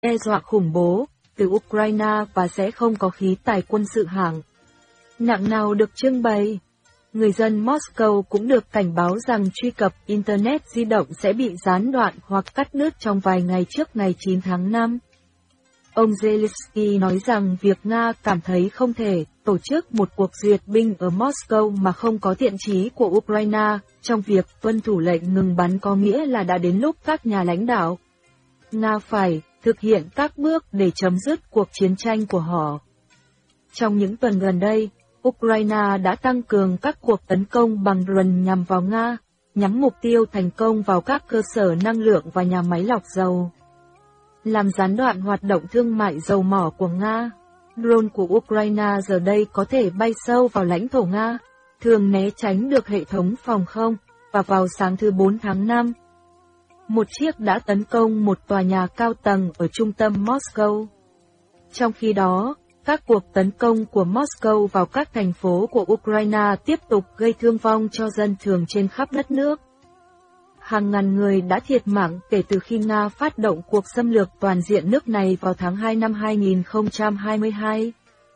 đe dọa khủng bố từ Ukraine và sẽ không có khí tài quân sự hạng nặng nào được trưng bày. Người dân Moscow cũng được cảnh báo rằng truy cập Internet di động sẽ bị gián đoạn hoặc cắt đứt trong vài ngày trước ngày 9 tháng 5. Ông Zelensky nói rằng việc Nga cảm thấy không thể tổ chức một cuộc duyệt binh ở Moscow mà không có thiện chí của Ukraine trong việc tuân thủ lệnh ngừng bắn có nghĩa là đã đến lúc các nhà lãnh đạo Nga phải thực hiện các bước để chấm dứt cuộc chiến tranh của họ. Trong những tuần gần đây, Ukraine đã tăng cường các cuộc tấn công bằng drone nhằm vào Nga, nhắm mục tiêu thành công vào các cơ sở năng lượng và nhà máy lọc dầu, làm gián đoạn hoạt động thương mại dầu mỏ của Nga. Drone của Ukraine giờ đây có thể bay sâu vào lãnh thổ Nga, thường né tránh được hệ thống phòng không, và vào sáng thứ 4 tháng 5, một chiếc đã tấn công một tòa nhà cao tầng ở trung tâm Moscow. Trong khi đó, các cuộc tấn công của Moscow vào các thành phố của Ukraine tiếp tục gây thương vong cho dân thường trên khắp đất nước. Hàng ngàn người đã thiệt mạng kể từ khi Nga phát động cuộc xâm lược toàn diện nước này vào tháng 2 năm 2022.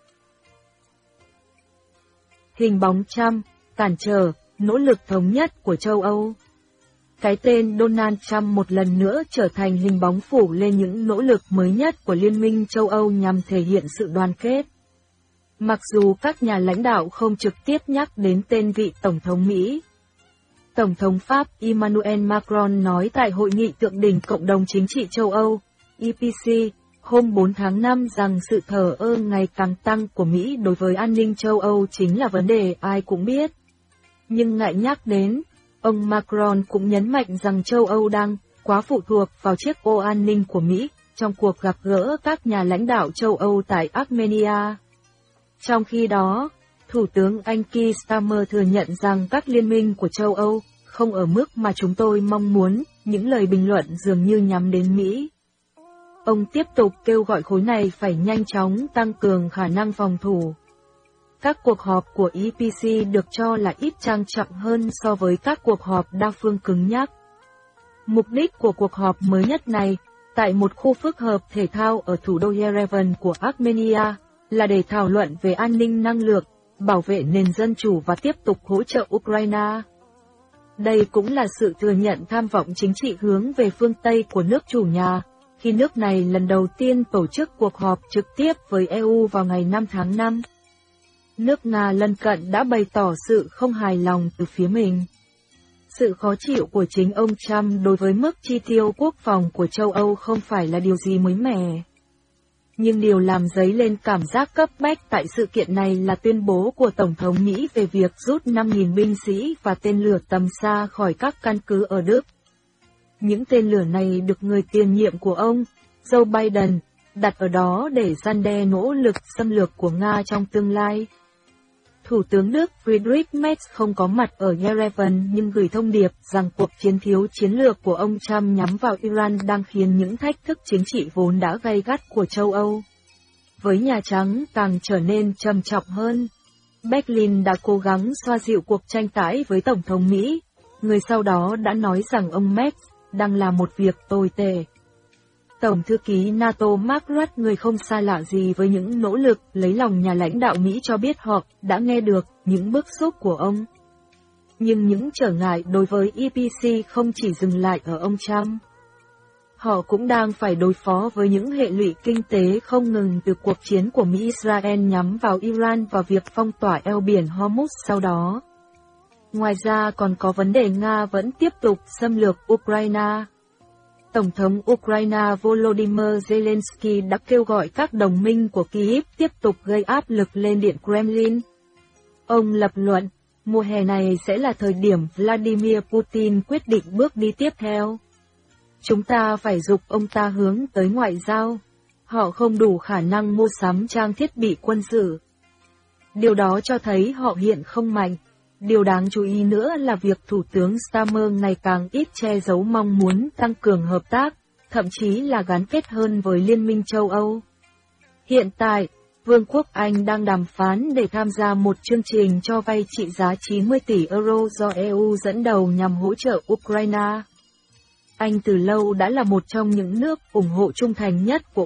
Hình bóng Trump, cản trở, nỗ lực thống nhất của châu Âu. Cái tên Donald Trump một lần nữa trở thành hình bóng phủ lên những nỗ lực mới nhất của Liên minh châu Âu nhằm thể hiện sự đoàn kết. Mặc dù các nhà lãnh đạo không trực tiếp nhắc đến tên vị Tổng thống Mỹ, Tổng thống Pháp Emmanuel Macron nói tại Hội nghị thượng đỉnh Cộng đồng Chính trị châu Âu, EPC, hôm 4 tháng 5 rằng sự thờ ơ ngày càng tăng của Mỹ đối với an ninh châu Âu chính là vấn đề ai cũng biết. Nhưng ngại nhắc đến, ông Macron cũng nhấn mạnh rằng châu Âu đang quá phụ thuộc vào chiếc ô an ninh của Mỹ trong cuộc gặp gỡ các nhà lãnh đạo châu Âu tại Armenia. Trong khi đó, Thủ tướng Anh Keir Starmer thừa nhận rằng các liên minh của châu Âu không ở mức mà chúng tôi mong muốn, những lời bình luận dường như nhắm đến Mỹ. Ông tiếp tục kêu gọi khối này phải nhanh chóng tăng cường khả năng phòng thủ. Các cuộc họp của EPC được cho là ít trang trọng hơn so với các cuộc họp đa phương cứng nhắc. Mục đích của cuộc họp mới nhất này, tại một khu phức hợp thể thao ở thủ đô Yerevan của Armenia, là để thảo luận về an ninh năng lượng, bảo vệ nền dân chủ và tiếp tục hỗ trợ Ukraine. Đây cũng là sự thừa nhận tham vọng chính trị hướng về phương Tây của nước chủ nhà, khi nước này lần đầu tiên tổ chức cuộc họp trực tiếp với EU vào ngày 5 tháng 5. Nước Nga lân cận đã bày tỏ sự không hài lòng từ phía mình. Sự khó chịu của chính ông Trump đối với mức chi tiêu quốc phòng của châu Âu không phải là điều gì mới mẻ. Nhưng điều làm dấy lên cảm giác cấp bách tại sự kiện này là tuyên bố của Tổng thống Mỹ về việc rút 5.000 binh sĩ và tên lửa tầm xa khỏi các căn cứ ở Đức. Những tên lửa này được người tiền nhiệm của ông, Joe Biden, đặt ở đó để răn đe nỗ lực xâm lược của Nga trong tương lai. Thủ tướng Đức Friedrich Merz không có mặt ở Yerevan nhưng gửi thông điệp rằng cuộc chiến thiếu chiến lược của ông Trump nhắm vào Iran đang khiến những thách thức chính trị vốn đã gay gắt của châu Âu với Nhà Trắng càng trở nên trầm trọng hơn. Berlin đã cố gắng xoa dịu cuộc tranh cãi với Tổng thống Mỹ, người sau đó đã nói rằng ông Merz đang làm một việc tồi tệ. Tổng thư ký NATO Mark Rutte, người không xa lạ gì với những nỗ lực lấy lòng nhà lãnh đạo Mỹ, cho biết họ đã nghe được những bức xúc của ông. Nhưng những trở ngại đối với EPC không chỉ dừng lại ở ông Trump. Họ cũng đang phải đối phó với những hệ lụy kinh tế không ngừng từ cuộc chiến của Mỹ-Israel nhắm vào Iran và việc phong tỏa eo biển Hormuz sau đó. Ngoài ra còn có vấn đề Nga vẫn tiếp tục xâm lược Ukraine. Tổng thống Ukraine Volodymyr Zelensky đã kêu gọi các đồng minh của Kyiv tiếp tục gây áp lực lên Điện Kremlin. Ông lập luận, mùa hè này sẽ là thời điểm Vladimir Putin quyết định bước đi tiếp theo. Chúng ta phải giục ông ta hướng tới ngoại giao. Họ không đủ khả năng mua sắm trang thiết bị quân sự. Điều đó cho thấy họ hiện không mạnh. Điều đáng chú ý nữa là việc Thủ tướng Starmer ngày càng ít che giấu mong muốn tăng cường hợp tác, thậm chí là gắn kết hơn với Liên minh châu Âu. Hiện tại, Vương quốc Anh đang đàm phán để tham gia một chương trình cho vay trị giá 90 tỷ euro do EU dẫn đầu nhằm hỗ trợ Ukraine. Anh từ lâu đã là một trong những nước ủng hộ trung thành nhất của